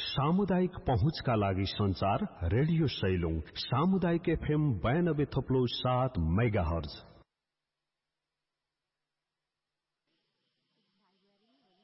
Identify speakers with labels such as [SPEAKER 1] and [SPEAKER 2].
[SPEAKER 1] सामुदायिक पहुँचका लागि संचार रेडियो सैलुङ सामुदायिक FM 92.7 मेगाहर्ज